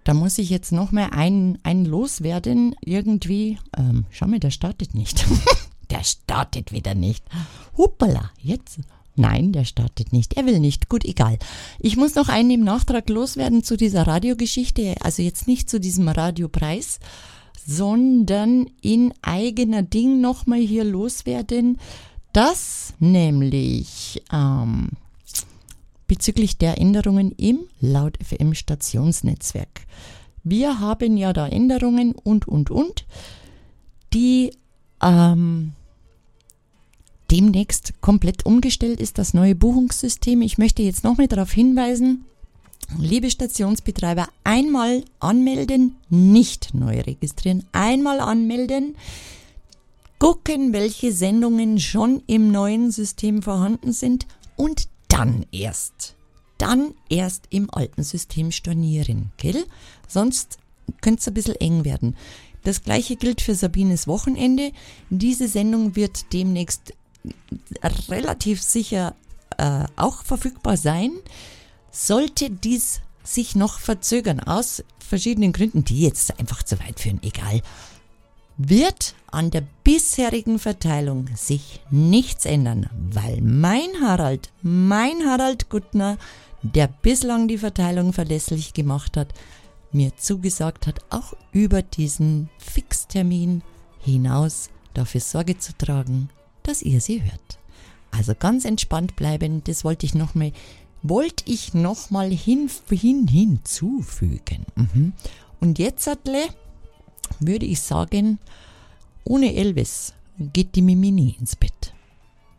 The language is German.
Da muss ich jetzt noch mal einen loswerden. Irgendwie, schau mal, der startet nicht. Der startet wieder nicht. Hoppala, jetzt. Nein, der startet nicht. Er will nicht. Gut, egal. Ich muss noch einen im Nachtrag loswerden zu dieser Radiogeschichte. Also jetzt nicht zu diesem Radiopreis, sondern in eigener Ding nochmal hier loswerden, dass nämlich bezüglich der Änderungen im Laut FM Stationsnetzwerk. Wir haben ja da Änderungen und, die demnächst komplett umgestellt ist, das neue Buchungssystem. Ich möchte jetzt nochmal darauf hinweisen, liebe Stationsbetreiber, einmal anmelden, nicht neu registrieren, einmal anmelden, gucken, welche Sendungen schon im neuen System vorhanden sind und dann erst im alten System stornieren, gell? Sonst könnte es ein bisschen eng werden. Das gleiche gilt für Sabines Wochenende. Diese Sendung wird demnächst relativ sicher auch verfügbar sein. Sollte dies sich noch verzögern, aus verschiedenen Gründen, die jetzt einfach zu weit führen, egal, wird an der bisherigen Verteilung sich nichts ändern, weil mein Harald Guttner, der bislang die Verteilung verlässlich gemacht hat, mir zugesagt hat, auch über diesen Fixtermin hinaus dafür Sorge zu tragen, dass ihr sie hört. Also ganz entspannt bleiben, das wollte ich noch mal hinzufügen. Und jetzt, würde ich sagen, ohne Elvis geht die Mimi nie ins Bett.